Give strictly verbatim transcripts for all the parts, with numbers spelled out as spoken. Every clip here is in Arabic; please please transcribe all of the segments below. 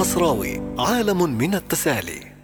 الخصراوي، عالم من التسالي.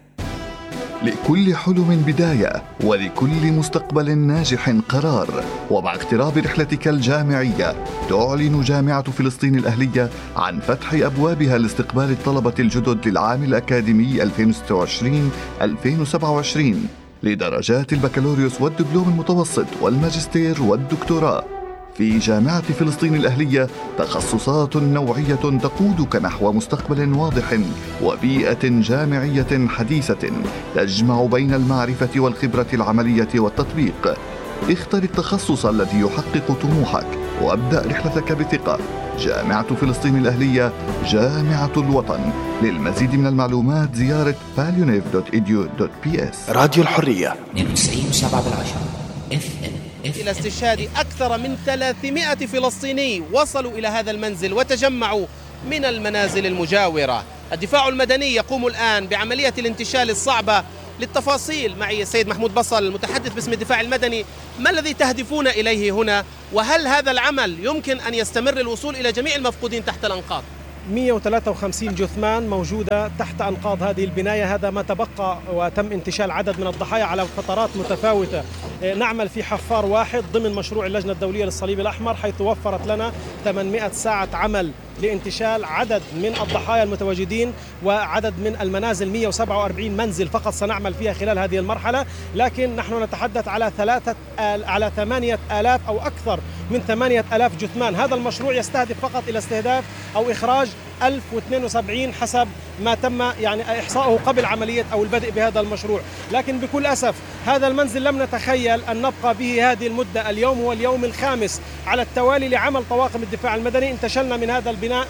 لكل حلم بداية، ولكل مستقبل ناجح قرار. ومع اقتراب رحلتك الجامعية، تعلن جامعة فلسطين الأهلية عن فتح أبوابها لاستقبال الطلبة الجدد للعام الأكاديمي ألفين وستة وعشرين ألفين وسبعة وعشرين لدرجات البكالوريوس والدبلوم المتوسط والماجستير والدكتوراه. في جامعة فلسطين الأهلية تخصصات نوعية تقودك نحو مستقبل واضح وبيئة جامعية حديثة تجمع بين المعرفة والخبرة العملية والتطبيق. اختر التخصص الذي يحقق طموحك وابدأ رحلتك بثقة. جامعة فلسطين الأهلية، جامعة الوطن. للمزيد من المعلومات زيارة باليونيف دوت إيديو دوت بي إس. راديو الحرية اثنين وتسعين وسبعة بالعشرة اف ام. إلى استشهاد أكثر من ثلاثمائة فلسطيني وصلوا إلى هذا المنزل وتجمعوا من المنازل المجاورة. الدفاع المدني يقوم الآن بعملية الانتشال الصعبة. للتفاصيل معي السيد محمود بصل المتحدث باسم الدفاع المدني. ما الذي تهدفون إليه هنا؟ وهل هذا العمل يمكن أن يستمر الوصول إلى جميع المفقودين تحت الأنقاض؟ مئة وثلاثة وخمسين جثمان موجودة تحت أنقاض هذه البناية. هذا ما تبقى، وتم انتشال عدد من الضحايا على فترات متفاوتة. نعمل في حفار واحد ضمن مشروع اللجنة الدولية للصليب الأحمر، حيث وفرت لنا ثمانمائة ساعة عمل لانتشال عدد من الضحايا المتواجدين وعدد من المنازل. مئة وسبعة وأربعين منزل فقط سنعمل فيها خلال هذه المرحلة، لكن نحن نتحدث على ثلاثة آل على ثمانية آلاف أو أكثر من ثمانية آلاف جثمان. هذا المشروع يستهدف فقط إلى استهداف أو إخراج ألف واثنين وسبعين حسب ما تم يعني إحصائه قبل عملية أو البدء بهذا المشروع. لكن بكل أسف هذا المنزل لم نتخيل أن نبقى به هذه المدة. اليوم هو اليوم الخامس على التوالي لعمل طواقم الدفاع المدني. انتشلنا من هذا البناء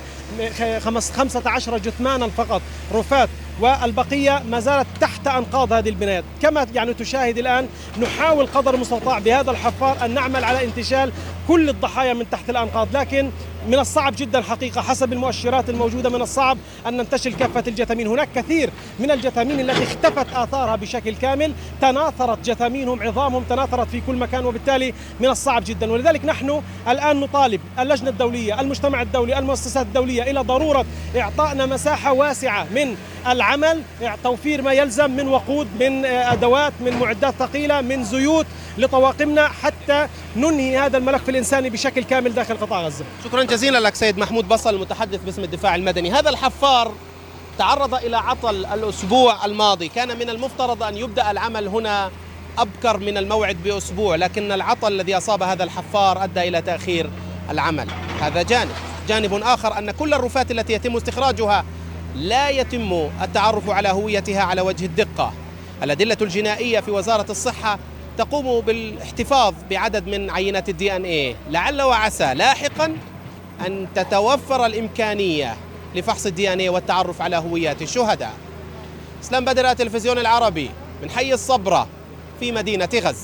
خمسة عشر جثمانا فقط رفات، والبقية ما زالت تحت أنقاض هذه البنايات. كما يعني تشاهد الآن نحاول قدر المستطاع بهذا الحفار أن نعمل على انتشال كل الضحايا من تحت الأنقاض، لكن من الصعب جدا حقيقة حسب المؤشرات الموجودة، من الصعب أن ننتشل كافة الجثامين. هناك كثير من الجثامين التي اختفت آثارها بشكل كامل، تناثرت جثامينهم، عظامهم تناثرت في كل مكان، وبالتالي من الصعب جدا. ولذلك نحن الآن نطالب اللجنة الدولية، المجتمع الدولي، المؤسسات الدولية إلى ضرورة إعطائنا مساحة واسعة من العمل، توفير ما يلزم من وقود، من أدوات، من معدات ثقيلة، من زيوت لطواقمنا، حتى ننهي هذا الملف الإنساني بشكل كامل داخل قطاع غزة. شكرا جزيلا لك سيد محمود بصل المتحدث باسم الدفاع المدني. هذا الحفار تعرض إلى عطل الأسبوع الماضي، كان من المفترض أن يبدأ العمل هنا أبكر من الموعد بأسبوع، لكن العطل الذي أصاب هذا الحفار أدى إلى تأخير العمل. هذا جانب. جانب آخر أن كل الرفات التي يتم استخراجها لا يتم التعرف على هويتها على وجه الدقة. الأدلة الجنائية في وزارة الصحة تقوم بالاحتفاظ بعدد من عينات الدي ان ايه، لعل وعسى لاحقا أن تتوفر الإمكانية لفحص الدي ان ايه والتعرف على هويات الشهداء. اسلام بدر، التلفزيون العربي من حي الصبرة في مدينة غزة.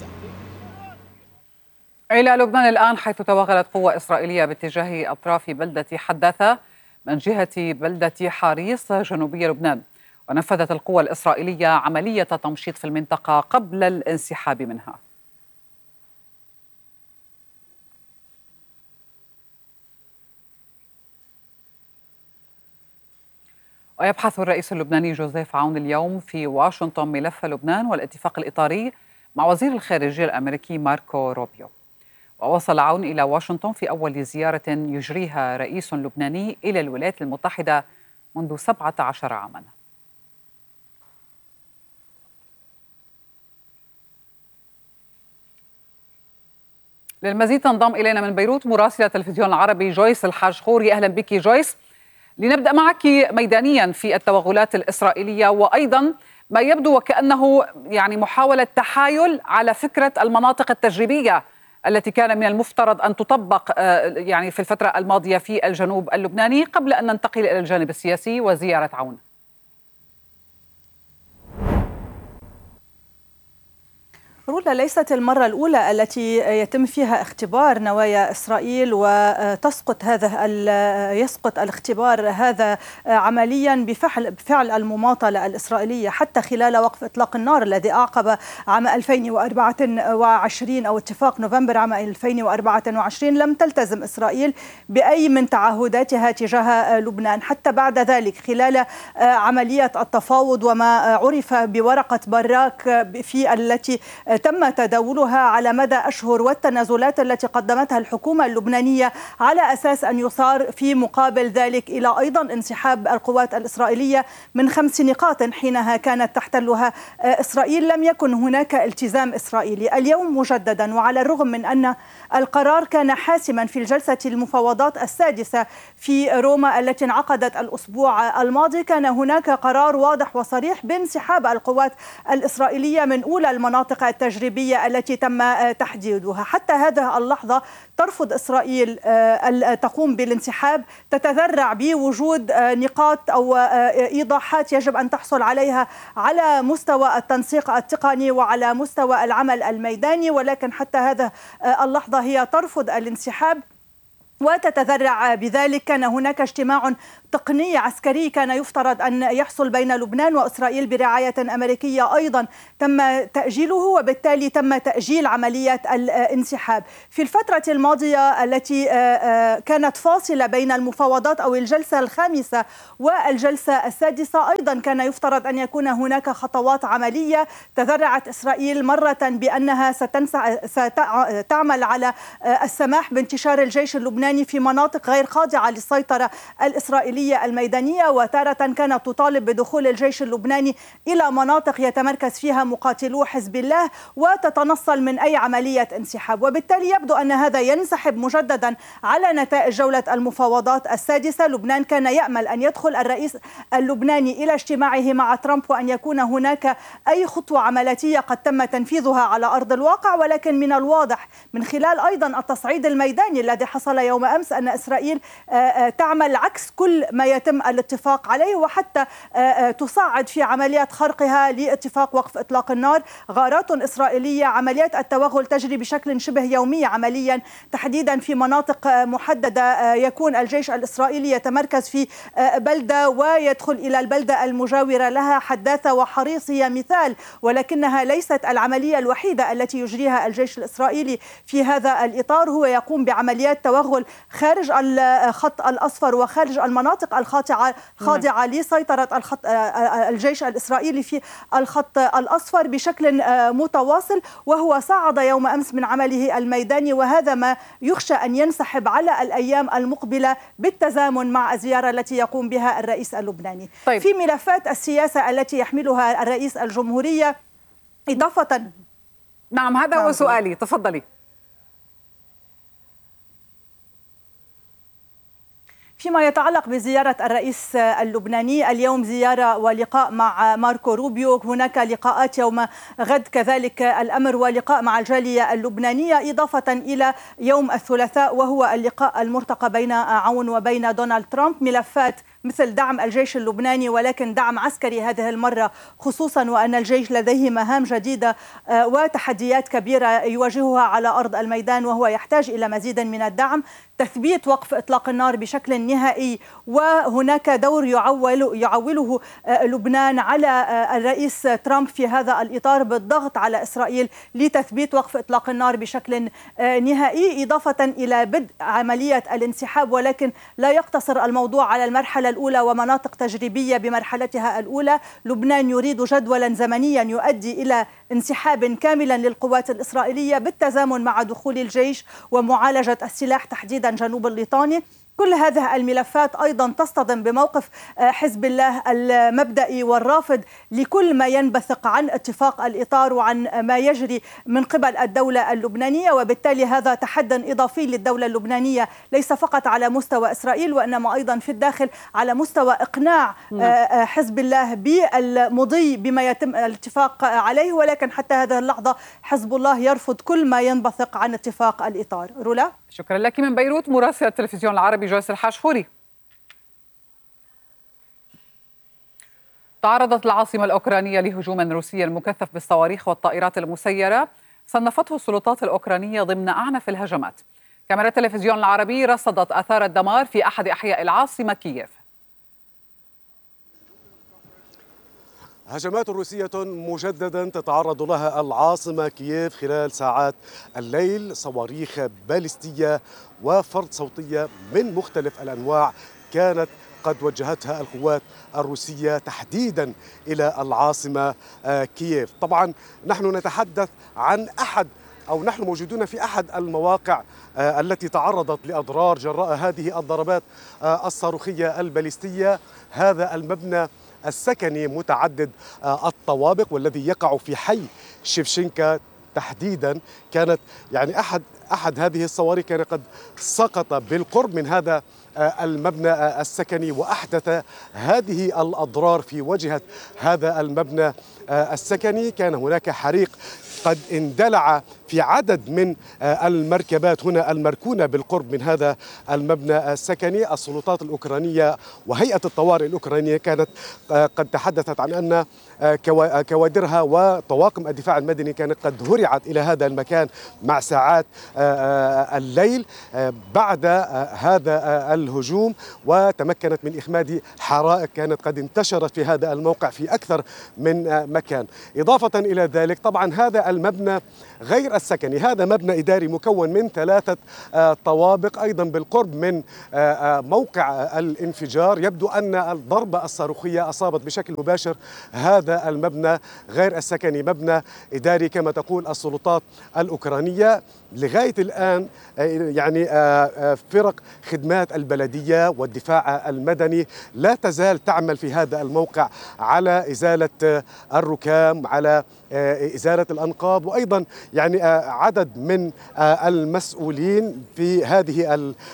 إلى لبنان الآن، حيث توغلت قوة إسرائيلية باتجاه أطراف بلدة حداثة من جهة بلدة حاريص جنوبي لبنان، ونفذت القوى الإسرائيلية عملية تمشيط في المنطقة قبل الانسحاب منها. ويبحث الرئيس اللبناني جوزيف عون اليوم في واشنطن ملف لبنان والاتفاق الإطاري مع وزير الخارجية الأمريكي ماركو روبيو. ووصل عون إلى واشنطن في أول زيارة يجريها رئيس لبناني إلى الولايات المتحدة منذ سبعة عشر عاماً. للمزيد تنضم إلينا من بيروت مراسلة التلفزيون العربي جويس الحاج خوري. أهلا بك جويس. لنبدأ معك ميدانيا في التوغلات الإسرائيلية، وأيضا ما يبدو وكأنه يعني محاولة تحايل على فكرة المناطق التجريبية التي كان من المفترض أن تطبق يعني في الفترة الماضية في الجنوب اللبناني، قبل أن ننتقل إلى الجانب السياسي وزيارة عون. رولا، ليست المرة الأولى التي يتم فيها اختبار نوايا إسرائيل وتسقط هذا يسقط الاختبار هذا عمليا بفعل بفعل المماطلة الإسرائيلية، حتى خلال وقف إطلاق النار الذي أعقب عام ألفين وأربعة وعشرين أو اتفاق نوفمبر عام ألفين وأربعة وعشرين لم تلتزم إسرائيل بأي من تعهداتها تجاه لبنان. حتى بعد ذلك خلال عملية التفاوض وما عرف بورقة براك في التي تم تداولها على مدى أشهر والتنازلات التي قدمتها الحكومة اللبنانية على أساس أن يصار في مقابل ذلك إلى أيضا انسحاب القوات الإسرائيلية من خمس نقاط حينها كانت تحتلها إسرائيل، لم يكن هناك التزام إسرائيلي. اليوم مجددا وعلى الرغم من أن القرار كان حاسما في الجلسة المفاوضات السادسة في روما التي انعقدت الأسبوع الماضي، كان هناك قرار واضح وصريح بانسحاب القوات الإسرائيلية من أولى المناطق التجريبية التي تم تحديدها. حتى هذه اللحظة ترفض إسرائيل أن تقوم بالانسحاب، تتذرع بوجود نقاط أو إيضاحات يجب أن تحصل عليها على مستوى التنسيق التقني وعلى مستوى العمل الميداني، ولكن حتى هذه اللحظة هي ترفض الانسحاب وتتذرع بذلك. كان هناك اجتماع تقني عسكري كان يفترض أن يحصل بين لبنان وإسرائيل برعاية أمريكية، أيضا تم تأجيله وبالتالي تم تأجيل عملية الانسحاب. في الفترة الماضية التي كانت فاصلة بين المفاوضات أو الجلسة الخامسة والجلسة السادسة، أيضا كان يفترض أن يكون هناك خطوات عملية. تذرعت إسرائيل مرة بأنها ستعمل على السماح بانتشار الجيش اللبناني في مناطق غير خاضعة للسيطرة الإسرائيلية الميدانية، وتارة كانت تطالب بدخول الجيش اللبناني إلى مناطق يتمركز فيها مقاتلو حزب الله وتتنصل من أي عملية انسحاب. وبالتالي يبدو أن هذا ينسحب مجددا على نتائج جولة المفاوضات السادسة. لبنان كان يأمل أن يدخل الرئيس اللبناني إلى اجتماعه مع ترامب وأن يكون هناك أي خطوة عملية قد تم تنفيذها على أرض الواقع، ولكن من الواضح من خلال أيضا التصعيد الميداني الذي حصل يوم أمس أن إسرائيل تعمل عكس كل ما يتم الاتفاق عليه، وحتى تصعد في عمليات خرقها لاتفاق وقف إطلاق النار. غارات إسرائيلية، عمليات التوغل تجري بشكل شبه يومي عمليا، تحديدا في مناطق محددة يكون الجيش الإسرائيلي يتمركز في بلدة ويدخل إلى البلدة المجاورة لها. حداثة وحريص هي مثال، ولكنها ليست العملية الوحيدة التي يجريها الجيش الإسرائيلي في هذا الإطار. هو يقوم بعمليات توغل خارج الخط الأصفر وخارج المناطق الخاضعة خاضعة لسيطرة الخط الجيش الإسرائيلي في الخط الأصفر بشكل متواصل، وهو صعد يوم أمس من عمله الميداني، وهذا ما يخشى أن ينسحب على الأيام المقبلة بالتزامن مع الزيارة التي يقوم بها الرئيس اللبناني. طيب. في ملفات السياسة التي يحملها الرئيس الجمهورية إضافة. نعم، هذا هو سؤالي، تفضلي. فيما يتعلق بزيارة الرئيس اللبناني اليوم، زيارة ولقاء مع ماركو روبيو، هناك لقاءات يوم غد كذلك الأمر ولقاء مع الجالية اللبنانية، إضافة إلى يوم الثلاثاء وهو اللقاء المرتقى بين عون وبين دونالد ترامب. ملفات مثل دعم الجيش اللبناني، ولكن دعم عسكري هذه المرة، خصوصا وأن الجيش لديه مهام جديدة وتحديات كبيرة يواجهها على أرض الميدان وهو يحتاج إلى مزيد من الدعم. تثبيت وقف إطلاق النار بشكل نهائي، وهناك دور يعول يعوله لبنان على الرئيس ترامب في هذا الإطار بالضغط على إسرائيل لتثبيت وقف إطلاق النار بشكل نهائي، إضافة إلى بدء عملية الانسحاب. ولكن لا يقتصر الموضوع على المرحلة الأولى ومناطق تجريبية بمرحلتها الأولى. لبنان يريد جدولا زمنيا يؤدي إلى انسحاب كاملا للقوات الإسرائيلية بالتزامن مع دخول الجيش ومعالجة السلاح تحديدا جنوب الليطاني. كل هذه الملفات أيضا تصطدم بموقف حزب الله المبدئي والرافض لكل ما ينبثق عن اتفاق الإطار وعن ما يجري من قبل الدولة اللبنانية، وبالتالي هذا تحدي إضافي للدولة اللبنانية ليس فقط على مستوى إسرائيل وإنما أيضا في الداخل على مستوى إقناع حزب الله بالمضي بما يتم الاتفاق عليه. ولكن حتى هذه اللحظة حزب الله يرفض كل ما ينبثق عن اتفاق الإطار. رولا، شكرا لك. من بيروت مراسلة التلفزيون العربي جويس الحاشخوري. تعرضت العاصمة الأوكرانية لهجوم روسي مكثف بالصواريخ والطائرات المسيرة صنفته السلطات الأوكرانية ضمن أعنف الهجمات. كاميرا التلفزيون العربي رصدت آثار الدمار في أحد أحياء العاصمة كييف. هجمات روسية مجددا تتعرض لها العاصمة كييف خلال ساعات الليل، صواريخ باليستية وفرد صوتية من مختلف الأنواع كانت قد وجهتها القوات الروسية تحديدا إلى العاصمة كييف. طبعا نحن نتحدث عن أحد أو نحن موجودون في أحد المواقع التي تعرضت لأضرار جراء هذه الضربات الصاروخية الباليستية. هذا المبنى السكني متعدد الطوابق والذي يقع في حي شيفشينكا تحديدا، كانت يعني أحد أحد هذه الصواريخ كان قد سقط بالقرب من هذا المبنى السكني وأحدث هذه الأضرار في واجهة هذا المبنى السكني. كان هناك حريق قد اندلع في عدد من المركبات هنا المركونة بالقرب من هذا المبنى السكني. السلطات الأوكرانية وهيئة الطوارئ الأوكرانية كانت قد تحدثت عن أن كوادرها وطواقم الدفاع المدني كانت قد هرعت إلى هذا المكان مع ساعات الليل بعد هذا الهجوم، وتمكنت من إخماد حرائق كانت قد انتشرت في هذا الموقع في أكثر من مكان. إضافة إلى ذلك طبعا هذا المبنى غير السكني، هذا مبنى إداري مكون من ثلاثة طوابق أيضا بالقرب من موقع الانفجار. يبدو أن الضربة الصاروخية أصابت بشكل مباشر هذا المبنى غير السكني، مبنى إداري كما تقول السلطات الأوكرانية. لغاية الآن يعني فرق خدمات البلدية والدفاع المدني لا تزال تعمل في هذا الموقع على إزالة الركام، على إزالة الأنقاض، وأيضا يعني عدد من المسؤولين في هذه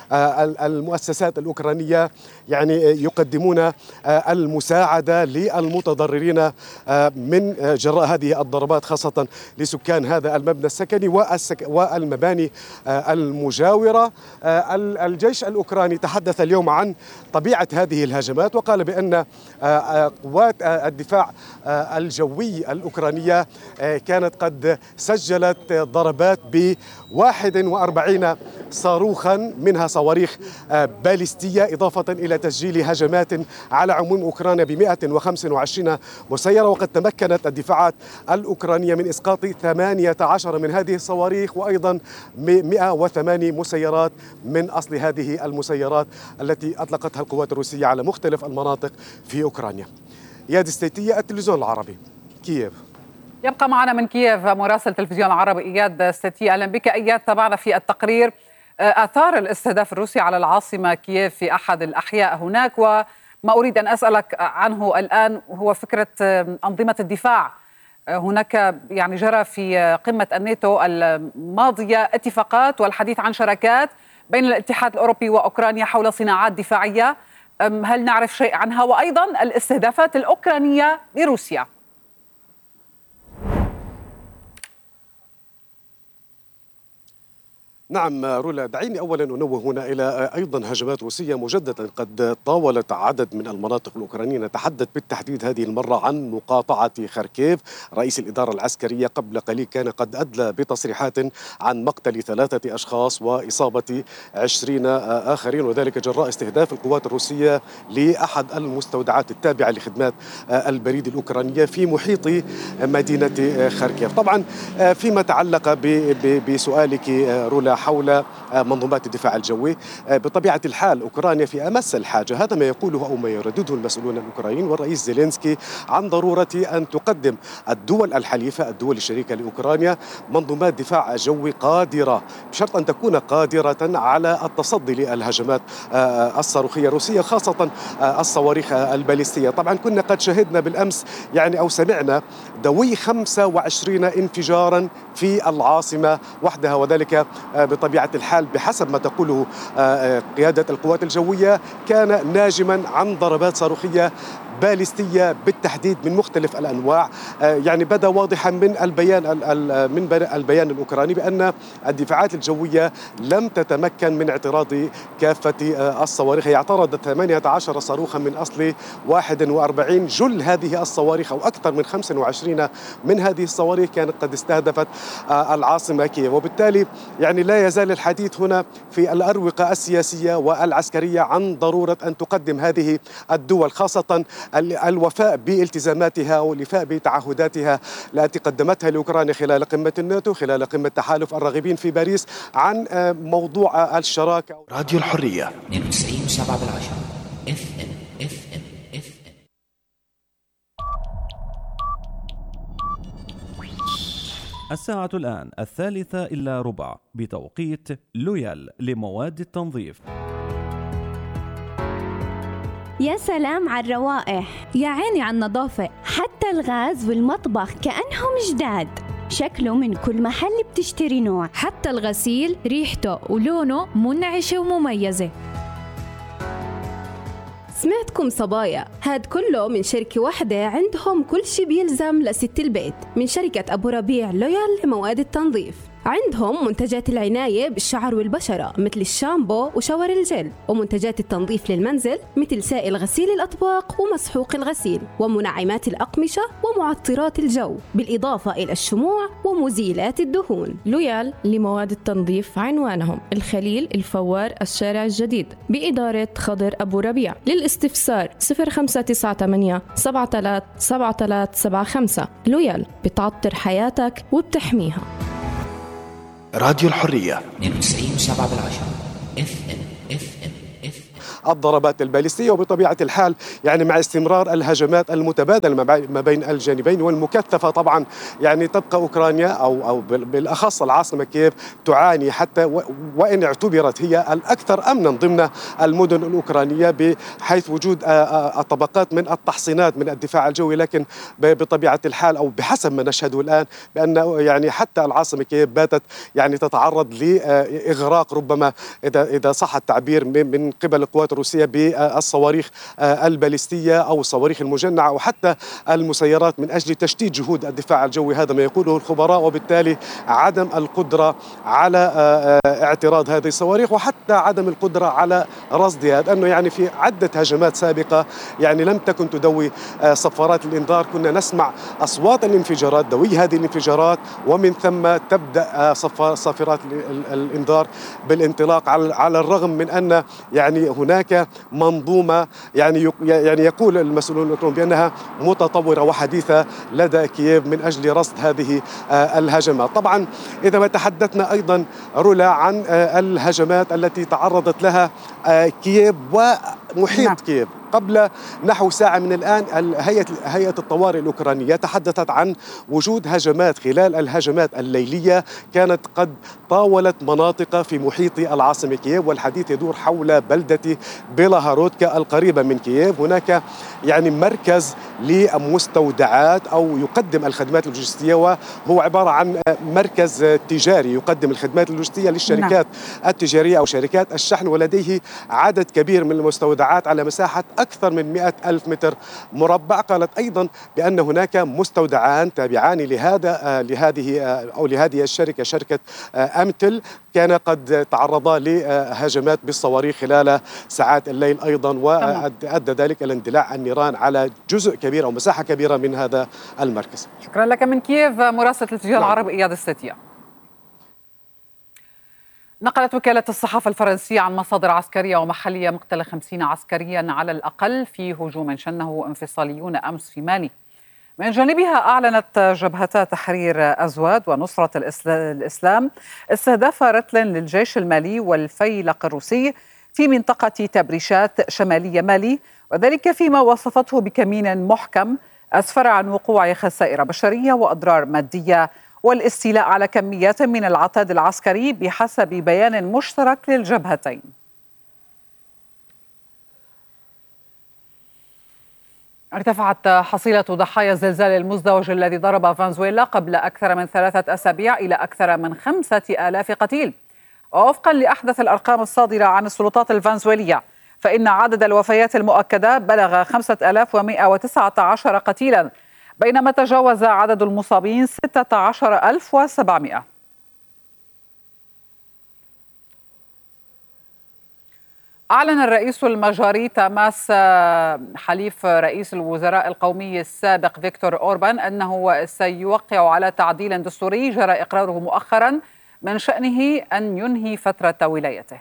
المؤسسات الأوكرانية يعني يقدمون المساعدة للمتضررين من جراء هذه الضربات، خاصة لسكان هذا المبنى السكني والمباني المجاورة. الجيش الأوكراني تحدث اليوم عن طبيعة هذه الهجمات وقال بأن قوات الدفاع الجوي الأوكرانية كانت قد سجلت ضربات ب واحد وأربعين صاروخا منها صواريخ باليستية، إضافة إلى تسجيل هجمات على عموم أوكرانيا ب مئة وخمسة وعشرين مسيرة. وقد تمكنت الدفاعات الأوكرانية من إسقاط ثمانية عشر من هذه الصواريخ وأيضا مئة وثمانية مسيرات من أصل هذه المسيرات التي أطلقتها القوات الروسية على مختلف المناطق في أوكرانيا. إياد ستيتية، التلفزيون العربي، كييف. يبقى معنا من كييف مراسل تلفزيون العربي إياد ستيتية. أهلا بك إياد. تابعنا في التقرير آثار الاستهداف الروسي على العاصمة كييف في أحد الأحياء هناك، وما أريد أن أسألك عنه الآن هو فكرة أنظمة الدفاع. هناك يعني جرى في قمة الناتو الماضية اتفاقات والحديث عن شراكات بين الاتحاد الأوروبي وأوكرانيا حول صناعات دفاعية، هل نعرف شيء عنها؟ وأيضا الاستهدافات الأوكرانية لروسيا. نعم رولا، دعيني أولا أنوه هنا إلى أيضا هجمات روسية مجددا قد طاولت عدد من المناطق الأوكرانية. نتحدث بالتحديد هذه المرة عن مقاطعة خاركيف. رئيس الإدارة العسكرية قبل قليل كان قد أدلى بتصريحات عن مقتل ثلاثة أشخاص وإصابة عشرين آخرين، وذلك جراء استهداف القوات الروسية لأحد المستودعات التابعة لخدمات البريد الأوكرانية في محيط مدينة خاركيف. طبعا فيما تعلق بسؤالك رولا حول منظومات الدفاع الجوي، بطبيعة الحال أوكرانيا في أمس الحاجة، هذا ما يقوله أو ما يردده المسؤولون الأوكرانيين والرئيس زيلينسكي عن ضرورة أن تقدم الدول الحليفة الدول الشريكة لأوكرانيا منظومات دفاع جوي قادرة، بشرط أن تكون قادرة على التصدي للهجمات الصاروخية الروسية، خاصة الصواريخ الباليستية. طبعا كنا قد شهدنا بالأمس يعني أو سمعنا دوي خمسة وعشرين انفجارا في العاصمة وحدها، وذلك بطبيعة الحال بحسب ما تقوله قيادة القوات الجوية كان ناجما عن ضربات صاروخية باليستية بالتحديد من مختلف الأنواع. يعني بدا واضحا من البيان من البيان الأوكراني بأن الدفاعات الجوية لم تتمكن من اعتراض كافة الصواريخ. هي اعترضت ثمانية عشر صاروخا من أصل واحد وأربعين. جل هذه الصواريخ أو أكثر من خمسة وعشرين من هذه الصواريخ كانت قد استهدفت العاصمة كييف، وبالتالي يعني لا يزال الحديث هنا في الأروقة السياسية والعسكرية عن ضرورة أن تقدم هذه الدول خاصة الوفاء بالتزاماتها والوفاء بتعهداتها التي قدمتها لأوكرانيا خلال قمة الناتو، خلال قمة تحالف الراغبين في باريس، عن موضوع الشراكة. راديو الحرية اثنين وتسعين فاصلة سبعة بالعشرة اف ام اف ام اف ام. الساعة الآن الثالثة إلا ربع بتوقيت لويال لمواد التنظيف. يا سلام على الروائح، يا عيني على النظافة، حتى الغاز والمطبخ كأنهم جداد. شكله من كل محل بتشتري نوع، حتى الغسيل ريحته ولونه منعشة ومميزة. سمعتكم صبايا، هاد كله من شركة واحدة عندهم كل شي بيلزم لست البيت، من شركة أبو ربيع لويال لمواد التنظيف. عندهم منتجات العناية بالشعر والبشرة مثل الشامبو وشاور الجل، ومنتجات التنظيف للمنزل مثل سائل غسيل الأطباق ومسحوق الغسيل، ومنعمات الأقمشة ومعطرات الجو، بالإضافة إلى الشموع ومزيلات الدهون. لويال لمواد التنظيف عنوانهم الخليل الفوار الشارع الجديد بإدارة خضر أبو ربيع. للاستفسار صفر خمسة تسعة ثمانية سبعة ثلاثة سبعة ثلاثة سبعة خمسة. لويال بتعطر حياتك وبتحميها. راديو الحرية اثنين وتسعين فاصلة سبعة بالعشرة اف ام اف ام اف ام. الضربات الباليستية، وبطبيعة الحال يعني مع استمرار الهجمات المتبادلة ما بين الجانبين والمكثفة طبعا، يعني تبقى أوكرانيا أو أو بالأخص العاصمة كييف تعاني، حتى وإن اعتبرت هي الأكثر أمنا ضمن المدن الأوكرانية بحيث وجود الطبقات من التحصينات من الدفاع الجوي، لكن بطبيعة الحال أو بحسب ما نشهده الآن بأن يعني حتى العاصمة كييف باتت يعني تتعرض لإغراق ربما إذا إذا صح التعبير من قبل القوات الروسية بالصواريخ الباليستية أو الصواريخ المجنعة أو حتى المسيرات من أجل تشتيت جهود الدفاع الجوي. هذا ما يقوله الخبراء، وبالتالي عدم القدرة على اعتراض هذه الصواريخ وحتى عدم القدرة على رصدها، لأنه يعني في عدة هجمات سابقة يعني لم تكن تدوي صفارات الإنذار. كنا نسمع أصوات الانفجارات، دوي هذه الانفجارات، ومن ثم تبدأ صفارات الإنذار بالانطلاق، على الرغم من أن يعني هناك منظومة يعني يعني يقول المسؤولون الأوكرانيون بأنها متطورة وحديثة لدى كييف من أجل رصد هذه الهجمات. طبعا إذا ما تحدثنا أيضا رولا عن الهجمات التي تعرضت لها كييف ومحيط نعم. كييف قبل نحو ساعة من الآن، هيئة هيئة الطوارئ الأوكرانية تحدثت عن وجود هجمات. خلال الهجمات الليلية كانت قد طاولت مناطق في محيط العاصمة كييف، والحديث يدور حول بلدة بيلاهارودكا القريبة من كييف. هناك يعني مركز لمستودعات أو يقدم الخدمات اللوجستية، وهو عبارة عن مركز تجاري يقدم الخدمات اللوجستية للشركات نعم. التجارية أو شركات الشحن، ولديه عدد كبير من المستودعات على مساحة أكثر من مئة ألف متر مربع. قالت أيضا بأن هناك مستودعان تابعان لهذا لهذه أو لهذه الشركة، شركة أمتل، كان قد تعرضا لهجمات بالصواريخ خلال ساعات الليل أيضا، وأدى ذلك إلى اندلاع النيران على جزء كبير أو مساحة كبيرة من هذا المركز. شكرا لك من كييف مراسل التلفزيون نعم. العربي إياد الستية. نقلت وكالة الصحافة الفرنسية عن مصادر عسكرية ومحلية مقتل خمسين عسكريا على الأقل في هجوم شنه انفصاليون أمس في مالي. من جانبها أعلنت جبهتا تحرير أزواد ونصرة الإسلام استهداف رتل للجيش المالي والفيلق الروسي في منطقة تبريشات شمالية مالي، وذلك فيما وصفته بكمين محكم أسفر عن وقوع خسائر بشرية وأضرار مادية والاستيلاء على كميات من العتاد العسكري بحسب بيان مشترك للجبهتين. ارتفعت حصيلة ضحايا الزلزال المزدوج الذي ضرب فنزويلا قبل أكثر من ثلاثة أسابيع إلى أكثر من خمسة آلاف قتيل. ووفقا لأحدث الأرقام الصادرة عن السلطات الفنزويلية، فإن عدد الوفيات المؤكدة بلغ خمسة آلاف ومئة وتسعة عشر قتيلا، بينما تجاوز عدد المصابين ستة عشر ألف وسبعمئة. أعلن الرئيس المجري تاماس حليف رئيس الوزراء القومي السابق فيكتور أوربان أنه سيوقع على تعديل دستوري جرى إقراره مؤخرا من شأنه أن ينهي فترة ولايته.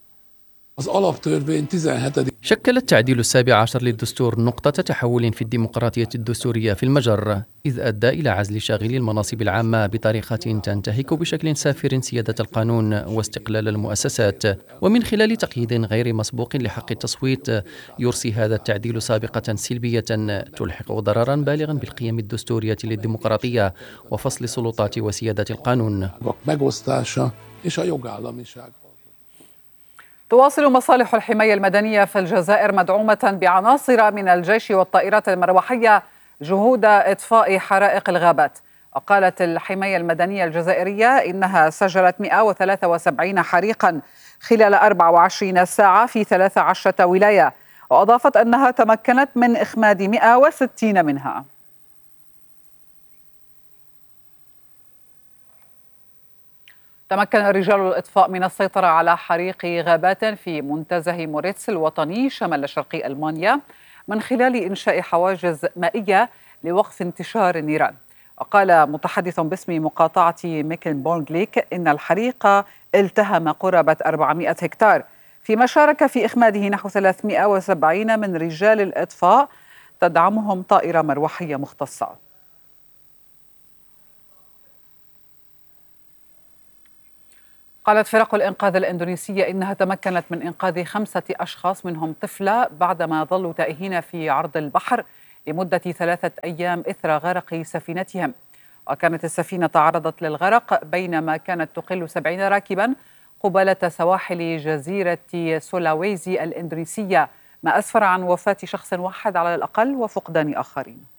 شكل التعديل السابع عشر للدستور نقطة تحول في الديمقراطية الدستورية في المجر، إذ أدى إلى عزل شاغلي المناصب العامة بطريقة تنتهك بشكل سافر سيادة القانون واستقلال المؤسسات، ومن خلال تقييد غير مسبوق لحق التصويت. يرسي هذا التعديل سابقة سلبية تلحق ضررا بالغا بالقيم الدستورية للديمقراطية وفصل السلطات وسيادة القانون. تواصل مصالح الحماية المدنية في الجزائر مدعومة بعناصر من الجيش والطائرات المروحية جهود إطفاء حرائق الغابات. وقالت الحماية المدنية الجزائرية إنها سجلت مئة وثلاثة وسبعين حريقا خلال أربع وعشرين ساعة في ثلاث عشرة ولاية، وأضافت أنها تمكنت من إخماد مئة وستين منها. تمكن رجال الإطفاء من السيطرة على حريق غابات في منتزه موريتس الوطني شمال شرقي ألمانيا من خلال إنشاء حواجز مائية لوقف انتشار النيران. وقال متحدث باسم مقاطعة ميكلنبورغ-ليك إن الحريق التهم قرابة أربعمئة هكتار، فيما شارك في إخماده نحو ثلاثمئة وسبعين من رجال الإطفاء تدعمهم طائرة مروحية مختصة. قالت فرق الإنقاذ الإندونيسية إنها تمكنت من إنقاذ خمسة أشخاص منهم طفلة بعدما ظلوا تائهين في عرض البحر لمدة ثلاثة أيام إثر غرق سفينتهم. وكانت السفينة تعرضت للغرق بينما كانت تقل سبعين راكبا قبالة سواحل جزيرة سولاويزي الإندونيسية، ما أسفر عن وفاة شخص واحد على الأقل وفقدان آخرين.